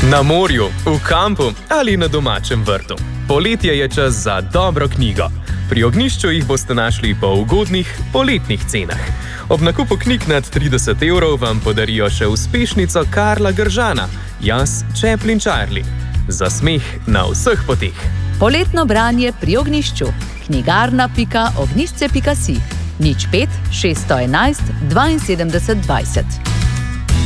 Na morju, v kampu ali na domačem vrtu. Poletje je čas za dobro knjigo. Pri Ognjišču jih boste našli po ugodnih poletnih cenah. Ob nakupu knjig nad 30 € vam podarijo še uspešnico Karla Gržana, Jaz, Chaplin Charlie. Za smeh na vseh poteh. Poletno branje pri Ognjišču. knjigarna.ognjišče.si 05 611 72 20.